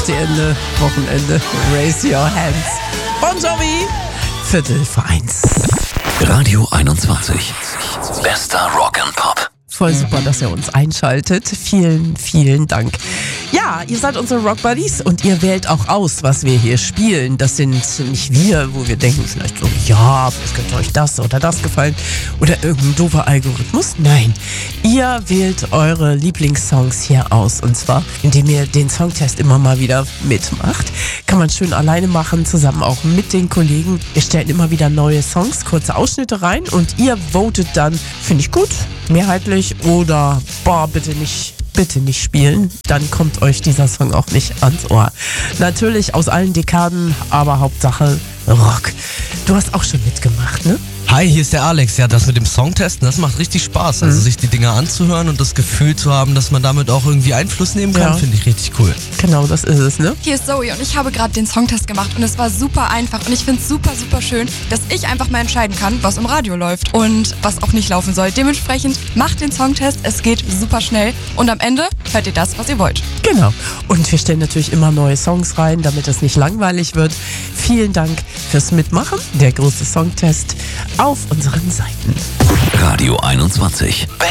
Partyende, Wochenende. Raise your hands. Bon Jovi, 1:45. Radio 21. Bester Rock and Pop. Voll super, dass ihr uns einschaltet. Vielen, vielen Dank. Ja, ihr seid unsere Rock Buddies und ihr wählt auch aus, was wir hier spielen. Das sind nicht wir, wo wir denken vielleicht so, ja, vielleicht könnte euch das oder das gefallen oder irgendein doofer Algorithmus. Nein, ihr wählt eure Lieblingssongs hier aus und zwar, indem ihr den Songtest immer mal wieder mitmacht. Kann man schön alleine machen, zusammen auch mit den Kollegen. Wir stellen immer wieder neue Songs, kurze Ausschnitte rein und ihr votet dann, finde ich gut, mehrheitlich oder boah, bitte nicht spielen, dann kommt euch dieser Song auch nicht ans Ohr. Natürlich aus allen Dekaden, aber Hauptsache Rock. Du hast auch schon mitgemacht, ne? Hi, hier ist der Alex. Ja, das mit dem Songtesten, das macht richtig Spaß. Also sich die Dinger anzuhören und das Gefühl zu haben, dass man damit auch irgendwie Einfluss nehmen kann, finde ich richtig cool. Genau, das ist es, ne? Hier ist Zoe und ich habe gerade den Songtest gemacht und es war super einfach und ich finde es super, super schön, dass ich einfach mal entscheiden kann, was im Radio läuft und was auch nicht laufen soll. Dementsprechend macht den Songtest, es geht super schnell und am Ende hört ihr das, was ihr wollt. Genau. Und wir stellen natürlich immer neue Songs rein, damit es nicht langweilig wird. Vielen Dank fürs Mitmachen. Der große Songtest auf unseren Seiten. Radio 21.